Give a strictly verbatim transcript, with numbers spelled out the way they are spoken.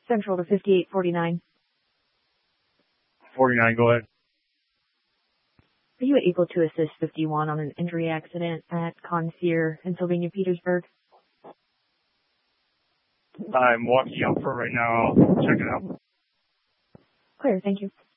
Central to fifty-eight forty-nine. forty-nine, go ahead. Are you able to assist fifty-one on an injury accident at Concierge in Sylvania, Petersburg? I'm walking out for it right now. I'll check it out. Clear, thank you.